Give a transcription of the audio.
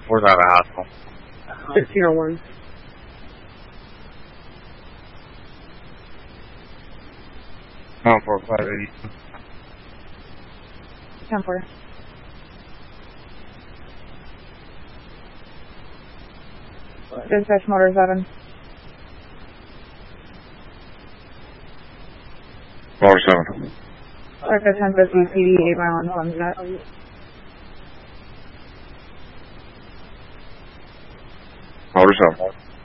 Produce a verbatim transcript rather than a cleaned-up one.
Where's out of the hospital? fifteen oh one. Nine four five eighty. ten four. Dispatch motor seven. Motor seven. Record ten fifty P D eight mile and one jet. Motor seven.